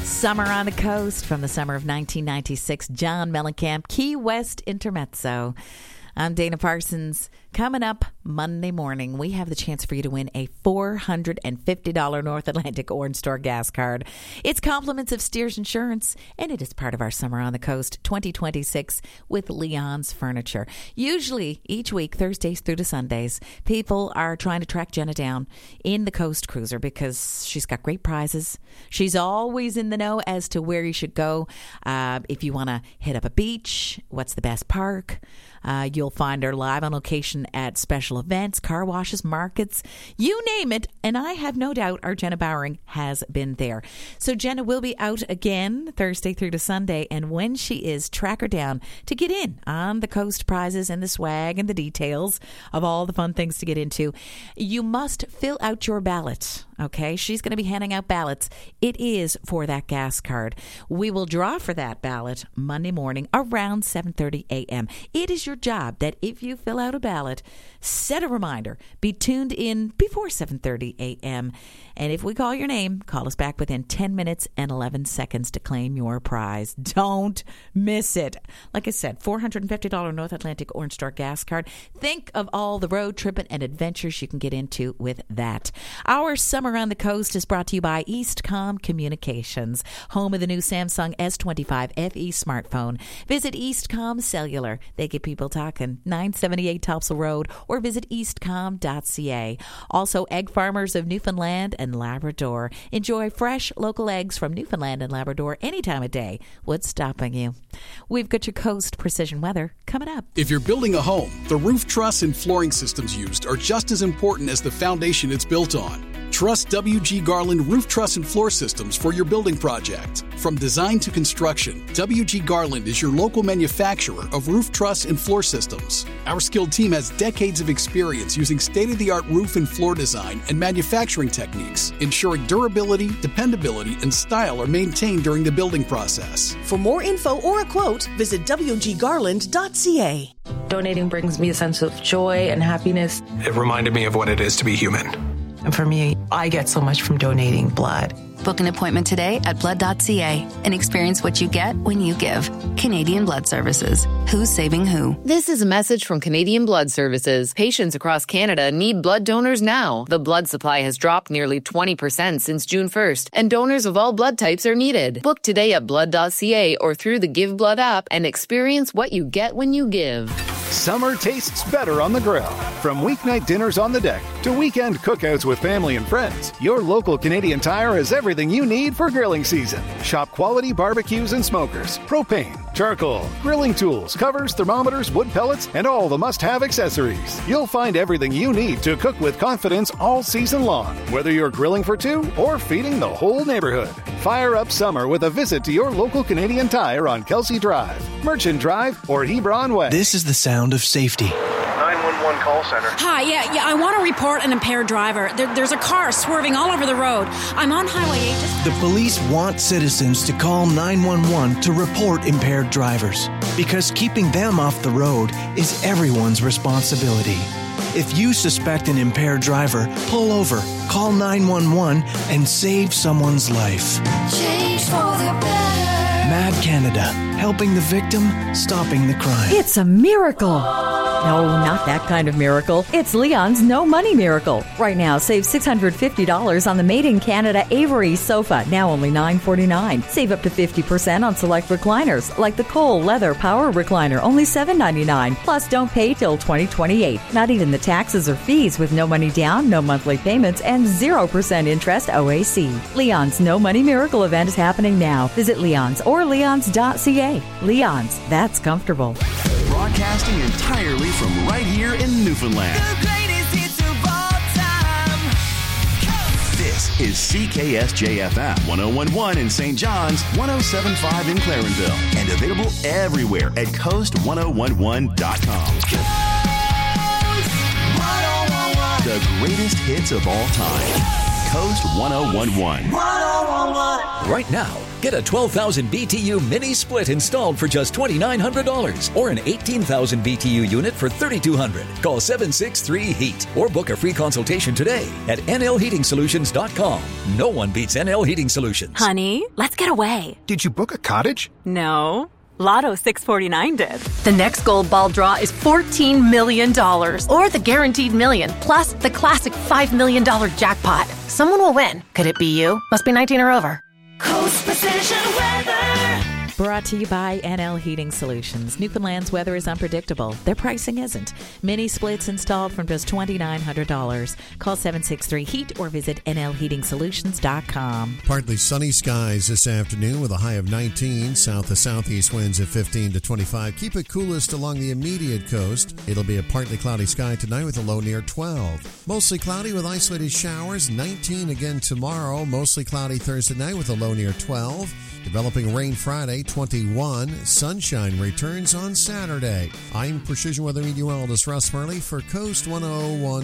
Summer on the Coast from the summer of 1996. John Mellencamp, Key West Intermezzo. I'm Dana Parsons. Coming up Monday morning, we have the chance for you to win a $450 North Atlantic Orange Store gas card. It's compliments of Steers Insurance, and it is part of our Summer on the Coast 2026 with Leon's Furniture. Usually, each week, Thursdays through to Sundays, people are trying to track Jenna down in the Coast Cruiser because she's got great prizes. She's always in the know as to where you should go. If you want to hit up a beach, what's the best park? You'll find her live on location at special events, car washes, markets, you name it. And I have no doubt our Jenna Bowering has been there. So Jenna will be out again Thursday through to Sunday. And when she is, track her down to get in on the Coast prizes and the swag and the details of all the fun things to get into. You must fill out your ballot. Okay, she's going to be handing out ballots. It is for that gas card. We will draw for that ballot Monday morning around 7:30 a.m. It is your job that if you fill out a ballot, set a reminder. Be tuned in before 7:30 a.m. And if we call your name, call us back within 10 minutes and 11 seconds to claim your prize. Don't miss it. Like I said, $450 North Atlantic Orange Store gas card. Think of all the road tripping and adventures you can get into with that. Our Summer on the Coast is brought to you by Eastcom Communications, home of the new Samsung S25 FE smartphone. Visit Eastcom Cellular. They get people talking. 978 Topsail Road, or visit eastcom.ca. Also, Egg Farmers of Newfoundland and Labrador. Enjoy fresh local eggs from Newfoundland and Labrador any time of day. What's stopping you? We've got your Coast Precision Weather coming up. If you're building a home, the roof truss and flooring systems used are just as important as the foundation it's built on. Trust WG Garland Roof Truss and Floor Systems for your building project. From design to construction, WG Garland is your local manufacturer of roof truss and floor systems. Our skilled team has decades of experience using state-of-the-art roof and floor design and manufacturing techniques, ensuring durability, dependability, and style are maintained during the building process. For more info or a quote, visit wggarland.ca. Donating brings me a sense of joy and happiness. It reminded me of what it is to be human. And for me, I get so much from donating blood. Book an appointment today at blood.ca and experience what you get when you give. Canadian Blood Services. Who's saving who? This is a message from Canadian Blood Services. Patients across Canada need blood donors now. The blood supply has dropped nearly 20% since June 1st, and donors of all blood types are needed. Book today at blood.ca or through the Give Blood app and experience what you get when you give. Summer tastes better on the grill. From weeknight dinners on the deck to weekend cookouts with family and friends, your local Canadian Tire has everything you need for grilling season. Shop quality barbecues and smokers, propane, charcoal, grilling tools, covers, thermometers, wood pellets, and all the must-have accessories. You'll find everything you need to cook with confidence all season long, whether you're grilling for two or feeding the whole neighborhood. Fire up summer with a visit to your local Canadian Tire on Kelsey Drive, Merchant Drive, or Hebron Way. This is the sound of safety. 911 call center. Hi, yeah, I want to report an impaired driver. There's a car swerving all over the road. I'm on Highway 8. The police want citizens to call 911 to report impaired drivers, because keeping them off the road is everyone's responsibility. If you suspect an impaired driver, pull over, call 911, and save someone's life. Change for the better. MAD Canada, helping the victim, stopping the crime. It's a miracle. No, not that kind of miracle. It's Leon's No Money Miracle. Right now, save $650 on the Made in Canada Avery sofa, now only $949. Save up to 50% on select recliners, like the Cole Leather Power Recliner, only $799. Plus, don't pay till 2028. Not even the taxes or fees, with no money down, no monthly payments, and 0% interest OAC. Leon's No Money Miracle event is happening now. Visit Leon's or leons.ca. Leon's, that's comfortable. Broadcasting entirely from right here in Newfoundland. The greatest hits of all time. This is CKSJ-FM 101.1 in St. John's, 107.5 in Clarenville, and available everywhere at coast1011.com. Coast 1011. The greatest hits of all time. Coast 1011. 1011. Right now, Get a 12,000 BTU mini split installed for just $2,900 or an 18,000 BTU unit for $3,200. Call 763-HEAT or book a free consultation today at nlheatingsolutions.com. No one beats NL Heating Solutions. Honey, let's get away. Did you book a cottage? No. Lotto 649 did. The next gold ball draw is $14 million. Or the guaranteed million, plus the classic $5 million jackpot. Someone will win. Could it be you? Must be 19 or over. Coast Precision Weather. Brought to you by NL Heating Solutions. Newfoundland's weather is unpredictable. Their pricing isn't. Mini splits installed from just $2,900. Call 763-HEAT or visit nlheatingsolutions.com. Partly sunny skies this afternoon with a high of 19. South to southeast winds at 15 to 25. Keep it coolest along the immediate coast. It'll be a partly cloudy sky tonight with a low near 12. Mostly cloudy with isolated showers. 19 again tomorrow. Mostly cloudy Thursday night with a low near 12. Developing rain Friday, 21. Sunshine returns on Saturday. I'm Precision Weather Meteorologist Russ Murley for Coast 101.